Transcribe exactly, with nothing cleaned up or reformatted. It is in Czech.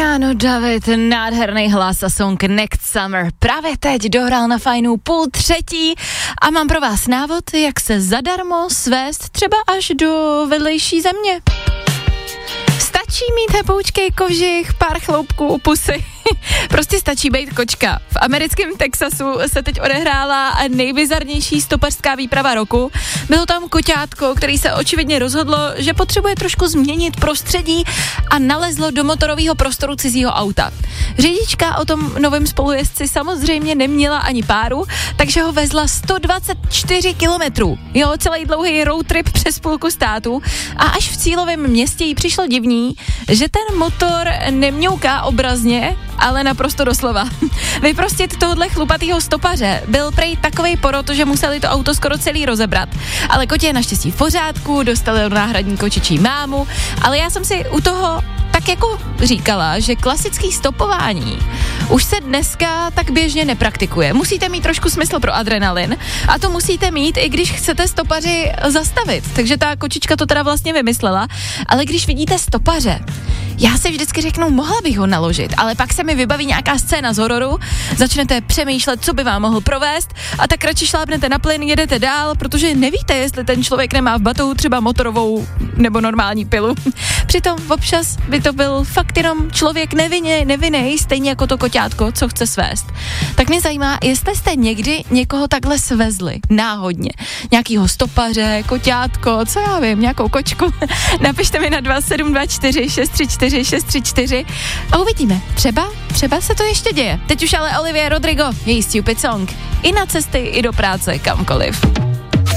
Ano, David, nádherný hlas a song Next Summer právě teď dohrál na Fajnu půl třetí a mám pro vás návod, jak se zadarmo svést třeba až do vedlejší země. Stačí mít heboučky, kožich, pár chloupků u pusy. Prostě stačí být kočka. V americkém Texasu se teď odehrála nejbizarnější stopařská výprava roku. Bylo tam koťátko, který se očividně rozhodlo, že potřebuje trošku změnit prostředí a nalezlo do motorového prostoru cizího auta. Řidička o tom novém spolujezdci samozřejmě neměla ani páru, takže ho vezla sto dvacet čtyři kilometrů. Jo, celý dlouhý road trip přes půlku státu a až v cílovém městě jí přišlo divný, že ten motor nemňouká obrazně, ale naprosto doslova. Vyprostit tohohle chlupatýho stopaře byl prej takovej porod, že museli to auto skoro celý rozebrat. Ale kotě je naštěstí v pořádku, dostali do náhradní kočičí mámu, ale já jsem si u toho tak jako říkala, že klasický stopování už se dneska tak běžně nepraktikuje. Musíte mít trošku smysl pro adrenalin a to musíte mít, i když chcete stopaři zastavit. Takže ta kočička to teda vlastně vymyslela, ale když vidíte stopaře, já si vždycky řeknu, mohla bych ho naložit, ale pak se mi vybaví nějaká scéna z hororu, začnete přemýšlet, co by vám mohl provést a tak radši šlápnete na plyn, jedete dál, protože nevíte, jestli ten člověk nemá v batohu třeba motorovou nebo normální pilu. Přitom občas by to byl fakt jenom člověk nevinně, nevinnej, stejně jako to koťátko, co chce svést. Tak mě zajímá, jestli jste někdy někoho takhle svezli, náhodně. Nějakýho stopaře, koťátko, co já vím, nějakou kočku. Napište mi na dva sedm dva čtyři šest tři čtyři šest tři čtyři a uvidíme. Třeba, třeba se to ještě děje. Teď už ale Olivia Rodrigo, její Stupid Song. I na cesty, i do práce, kamkoliv.